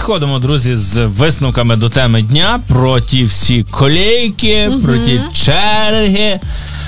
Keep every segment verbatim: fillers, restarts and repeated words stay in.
підходимо, друзі, з висновками до теми дня про ті всі колейки, угу. про ті черги.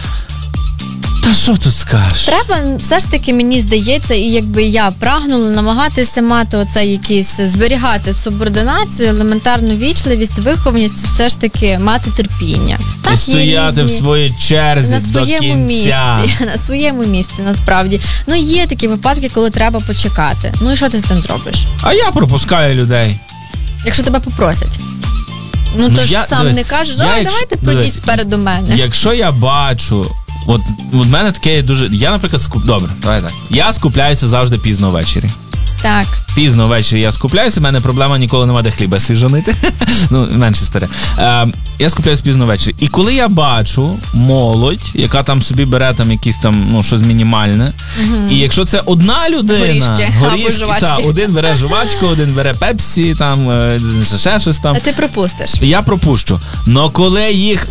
Та що тут скажеш? Треба, все ж таки, мені здається, і якби я прагнула намагатися мати оце якісь, зберігати субординацію, елементарну вічливість, вихованість, все ж таки мати терпіння. Так, і стояти різні, в своїй черзі на своєму до кінця. Місці, на своєму місці, насправді. Ну, є такі випадки, коли треба почекати. Ну і що ти з цим зробиш? А я пропускаю людей. Якщо тебе попросять. Ну, ну то ж сам дивись, не кажеш, давай, якщо, давайте пройдіть спереду мене. Якщо я бачу, от у мене таке дуже, я, наприклад, скуп... добре, давай так. Я скупляюся завжди пізно ввечері. Так. Пізно ввечері я скупляюся, в мене проблема ніколи немає де хліба свіжонити. Ну, менше старе. Е, я скупляюся пізно ввечері. І коли я бачу молодь, яка там собі бере там якісь там, ну, щось мінімальне, угу. і якщо це одна людина, горішки, горішки та, один бере жувачку, один бере пепсі, там, ще щось там. А ти пропустиш. Я пропущу. Но коли їх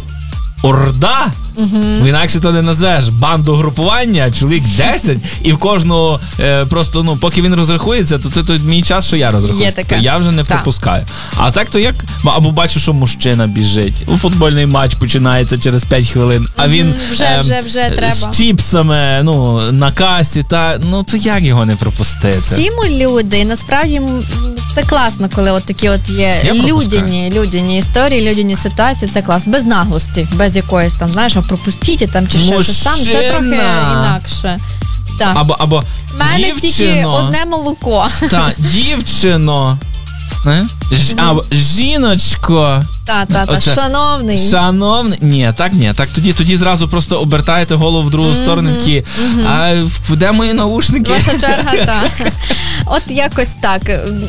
орда, uh-huh. інакше то не назвеш, банду групування, чоловік десять, і в кожного е, просто, ну, поки він розрахується, то, то, то мій час, що я розрахуюся, то я вже не так. пропускаю. А так то як, або бачу, що мужчина біжить, у футбольний матч починається через п'ять хвилин, а він uh-huh. вже, е, вже, вже треба. з чіпсами, ну, на касі, та, ну, то як його не пропустити? Всі ми люди, і насправді це класно, коли от такі от є людяні, людяні історії, людяні ситуації, це класно, без наглості, без якоїсь там, знаєш, пропустіть там чи ще щось там, це трохи інакше. Так. Або, або в мене дівчино, тільки одне молоко. Так, дівчино, не? Ж, mm-hmm. або жіночко. Так, так, так, шановний. Шановний. Ні, так ні, так тоді, тоді зразу просто обертаєте голову в другу mm-hmm. сторону, такі, mm-hmm. а де мої наушники? Ваша черга, так. От якось так.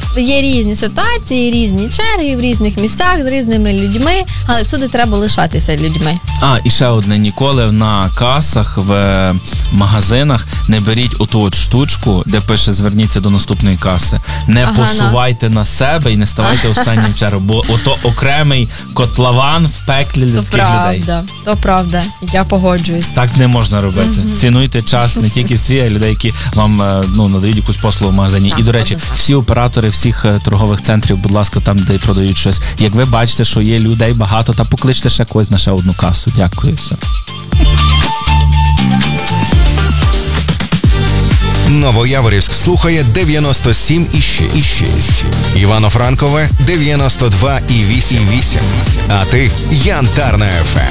Є різні ситуації, різні черги в різних місцях з різними людьми, але всюди треба лишатися людьми. А, і ще одне, ніколи на касах в магазинах не беріть оту от штучку, де пише «зверніться до наступної каси». Не ага, посувайте на. на себе і не ставайте останнім чергу, бо ото окремий котлован в пеклі для таких правда, людей. То правда, я погоджуюсь. Так не можна робити. Mm-hmm. Цінуйте час не тільки свій, а людей, які вам, ну, надають якусь послугу в магазині. Так, і, до речі, правда. Всі оператори всіх торгових центрів, будь ласка, там, де продають щось. Як ви бачите, що є людей багато, та покличте ще когось на ще одну касу. Дякую. Все. Новояворівськ слухає дев'яносто сім і шість. Івано-Франкове дев'яносто два і вісім. А ти Янтарна еф ем.